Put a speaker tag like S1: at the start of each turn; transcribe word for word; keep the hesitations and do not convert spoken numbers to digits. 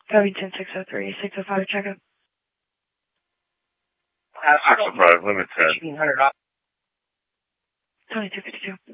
S1: Covington six oh three, six oh five, checkup.
S2: six oh five, limit ten.
S1: twenty-two fifty-two.